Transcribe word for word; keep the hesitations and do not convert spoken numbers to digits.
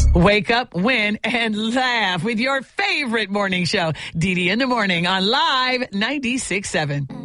Wake up, win, and laugh with your favorite morning show, Dee Dee in the Morning on Live ninety-six point seven.